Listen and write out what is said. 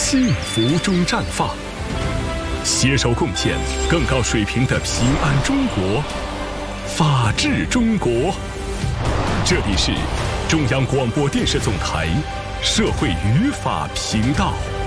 幸福中绽放，携手共建更高水平的平安中国、法治中国。这里是中央广播电视总台社会与法频道。